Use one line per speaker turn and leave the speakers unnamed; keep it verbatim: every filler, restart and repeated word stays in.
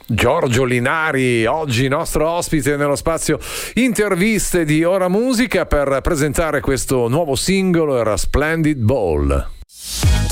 Giorgio Linari, oggi nostro ospite nello spazio interviste di Ora Musica per presentare questo nuovo singolo, era Splendid Ball.